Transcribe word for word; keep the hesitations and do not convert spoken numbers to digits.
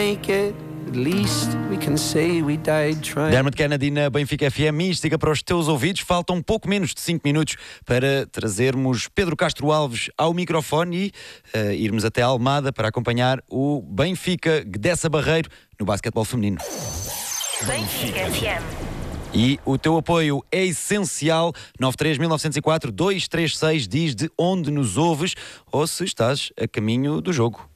Dermot Kennedy na Benfica F M, mística para os teus ouvidos. Faltam um pouco menos de cinco minutos para trazermos Pedro Castro Alves ao microfone e uh, irmos até Almada para acompanhar o Benfica Gdessa Barreiro no basquetebol feminino. Benfica F M. E o teu apoio é essencial. nove três mil novecentos e quatro dois três seis diz de onde nos ouves ou se estás a caminho do jogo.